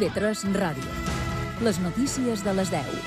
IB3 Ràdio. Les notícies de les 10.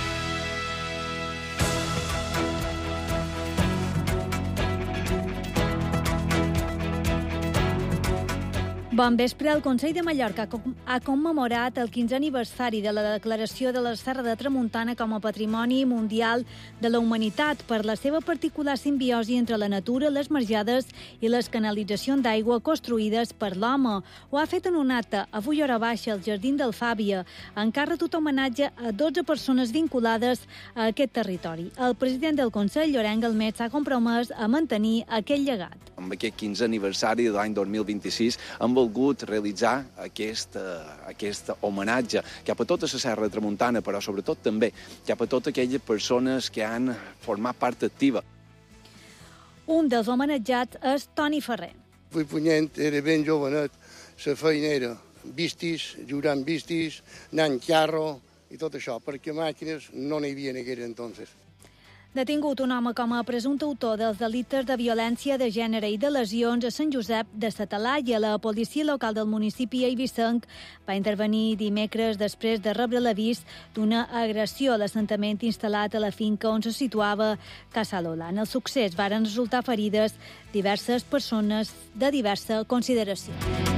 Bon vespre. El Consell de Mallorca ha commemorat el 15è aniversari de la declaració de la Serra de Tramuntana com a Patrimoni Mundial de la Humanitat per la seva particular simbiosi entre la natura, les marjades i les canalitzacions d'aigua construïdes per l'home. Ho ha fet en un acte avui hora baixa al Jardí del Fàbia, encara tot homenatge a 12 persones vinculades a aquest territori. El president del Consell, Llorenç Galmet, s'ha compromès a mantenir aquell llegat. Amb aquest 15è aniversari de l'any 2026 hem volgut realitzar aquest homenatge cap a tota la Serra de Tramuntana, però sobretot també cap a totes aquelles persones que han format part activa. Un dels homenatjats és Toni Ferrer. Punyent era ben jovenet, la feina era vistis, jurant vistis, anant carro i tot això, perquè màquines no n'hi havia en aquell entonces. Detingut un home com a presumpte autor dels delictes de violència de gènere i de lesions a Sant Josep de sa Talaia. La policia local del municipi eivissenc va intervenir dimecres després de rebre l'avís d'una agressió a l'assentament instal·lat a la finca on se situava Casa Lola. En el succés varen resultar ferides diverses persones de diversa consideració.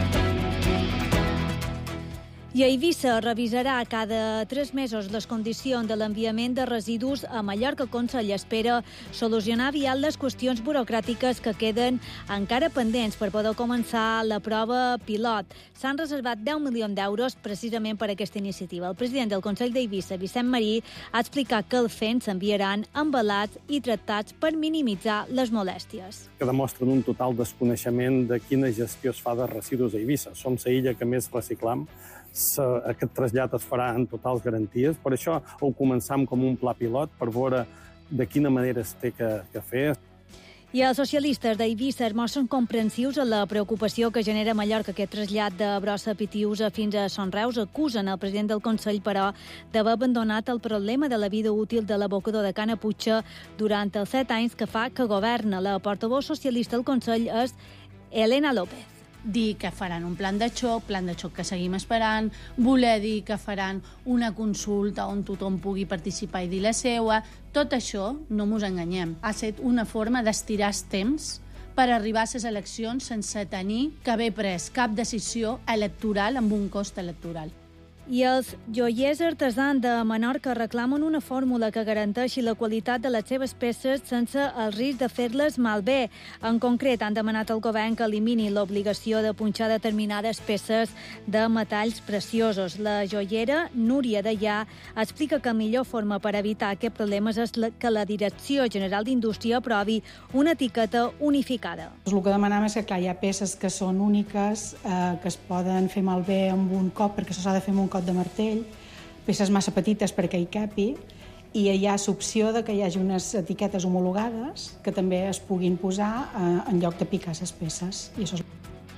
I Eivissa revisarà cada 3 mesos les condicions de l'enviament de residus a Mallorca. El Consell espera solucionar aviat les qüestions burocràtiques que queden encara pendents per poder començar la prova pilot. S'han reservat 10 milions d'euros precisament per a aquesta iniciativa. El president del Consell d'Eivissa, Vicent Marí, ha explicat que el FEN s'enviaran emballats i tractats per minimitzar les molèsties. Que demostren un total desconeixement de quina gestió es fa de residus a Eivissa. Som la illa que més reciclam. Aquest trasllat es farà amb totals garanties. Per això ho començam com un pla pilot per veure de quina manera es té que fer. I els socialistes d'Eivissa es mostren comprensius en la preocupació que genera a Mallorca aquest trasllat de Brossa Pitiusa fins a Son Reus. Acusen el president del Consell, però, d'haver abandonat el problema de la vida útil de l'abocador de Canaputxa durant els 7 anys que fa que governa. La portaveu socialista al Consell és Elena López. Dir que faran un plan de xoc que seguim esperant, voler dir que faran una consulta on tothom pugui participar i dir la seua. Tot això, no mos enganyem, ha estat una forma d'estirar el temps per arribar a les eleccions sense tenir que haver pres cap decisió electoral amb un cost electoral. I els joiers artesans de Menorca reclamen una fórmula que garanteixi la qualitat de les seves peces sense el risc de fer-les malbé. En concret, han demanat al govern que elimini l'obligació de punxar determinades peces de metalls preciosos. La joiera Núria Deià explica que la millor forma per evitar aquests problemes és que la Direcció General d'Indústria aprovi una etiqueta unificada. El que demanam és que, clar, hi ha peces que són úniques, que es poden fer malbé amb un cop, perquè s'ha de fer amb un cop de martell, peces massa petites perquè hi capi, i hi ha l'opció de que hi hagi unes etiquetes homologades que també es puguin posar en lloc de picar les peces. I això és...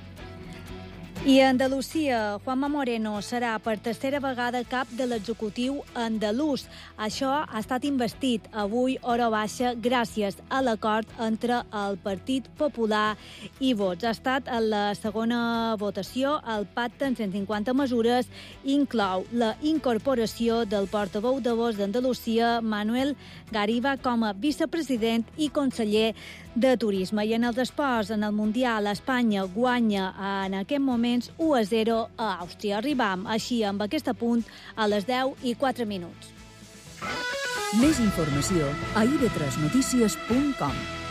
I a Andalusia, Juanma Moreno serà per tercera vegada cap de l'executiu andalús. Això ha estat investit avui hora baixa gràcies a l'acord entre el Partit Popular i Vox. Ha estat en la segona votació. El pacte en 150 mesures inclou la incorporació del portaveu de Vox d'Andalusia, Manuel Gariba, com a vicepresident i conseller de Turisme. I en els esports, en el Mundial, Espanya guanya en aquest moments 1-0 a Àustria. Arribam així amb aquest apunt a les 10:04. Més informació a ib3notícies.com.